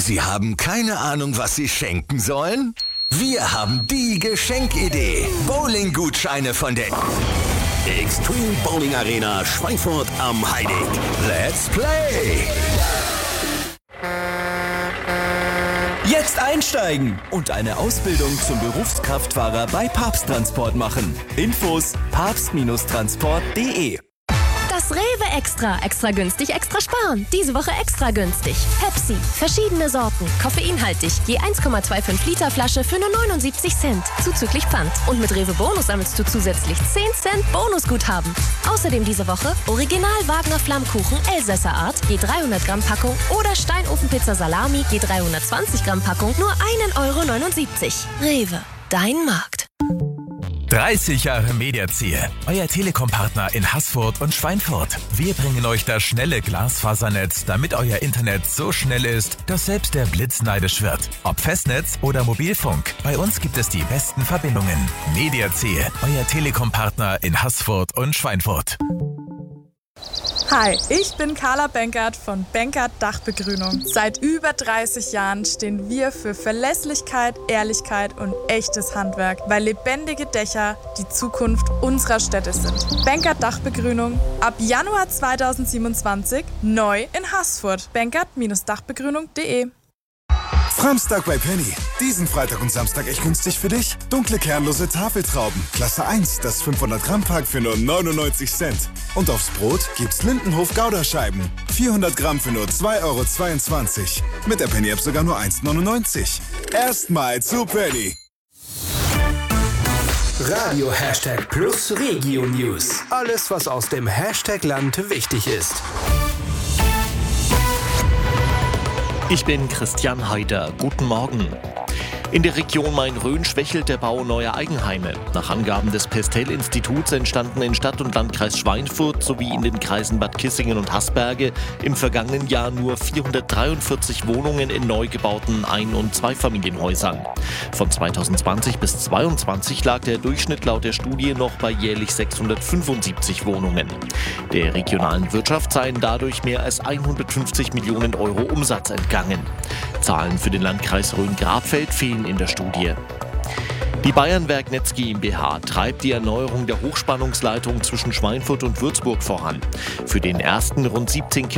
Sie haben keine Ahnung, was Sie schenken sollen? Wir haben die Geschenkidee. Bowling-Gutscheine von der Extreme Bowling Arena Schweinfurt am Heideck. Let's Play! Jetzt einsteigen und eine Ausbildung zum Berufskraftfahrer bei Papst Transport machen. Infos: papst-transport.de. Das Rewe Extra. Extra günstig, extra sparen. Diese Woche extra günstig. Pepsi. Verschiedene Sorten. Koffeinhaltig. Je 1,25 Liter Flasche für nur 79 Cent. Zuzüglich Pfand. Und mit Rewe Bonus sammelst du zusätzlich 10 Cent Bonusguthaben. Außerdem diese Woche Original Wagner Flammkuchen Elsässer Art. Je 300 Gramm Packung. Oder Steinofenpizza Salami. Je 320 Gramm Packung. Nur 1,79 €. Rewe. Dein Markt. 30 Jahre Mediaziel, euer Telekom-Partner in Haßfurt und Schweinfurt. Wir bringen euch das schnelle Glasfasernetz, damit euer Internet so schnell ist, dass selbst der Blitz neidisch wird. Ob Festnetz oder Mobilfunk, bei uns gibt es die besten Verbindungen. Mediaziel, euer Telekom-Partner in Haßfurt und Schweinfurt. Hi, ich bin Carla Benkert von Benkert Dachbegrünung. Seit über 30 Jahren stehen wir für Verlässlichkeit, Ehrlichkeit und echtes Handwerk, weil lebendige Dächer die Zukunft unserer Städte sind. Benkert Dachbegrünung ab Januar 2027 neu in Haßfurt. Benkert-dachbegrünung.de. Framstag bei Penny. Diesen Freitag und Samstag echt günstig für dich. Dunkle kernlose Tafeltrauben. Klasse 1, das 500 Gramm Pack für nur 99 Cent. Und aufs Brot gibt's Lindenhof Gouda-Scheiben. 400 Gramm für nur 2,22 €. Mit der Penny-App sogar nur 1,99 €. Erstmal zu Penny. Radio #+ Regio News. Alles, was aus dem Hashtag-Land wichtig ist. Ich bin Christian Haider. Guten Morgen. In der Region Main-Rhön schwächelt der Bau neuer Eigenheime. Nach Angaben des Pestel-Instituts entstanden in Stadt- und Landkreis Schweinfurt sowie in den Kreisen Bad Kissingen und Haßberge im vergangenen Jahr nur 443 Wohnungen in neu gebauten Ein- und Zweifamilienhäusern. Von 2020 bis 2022 lag der Durchschnitt laut der Studie noch bei jährlich 675 Wohnungen. Der regionalen Wirtschaft seien dadurch mehr als 150 Millionen € Umsatz entgangen. Zahlen für den Landkreis Rhön-Grabfeld fehlen in der Studie. Die Bayernwerknetz GmbH treibt die Erneuerung der Hochspannungsleitung zwischen Schweinfurt und Würzburg voran. Für den ersten rund 17